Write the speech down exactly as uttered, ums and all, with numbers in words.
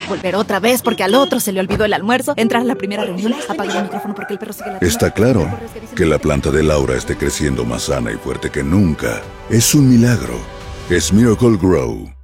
volver otra vez porque al otro se le olvidó el almuerzo, entrar a la primera reunión, apagar el micrófono porque el perro sigue ladrando. Está claro que la planta de Laura esté creciendo más sana y fuerte que nunca. Es un milagro. Es Miracle Grow.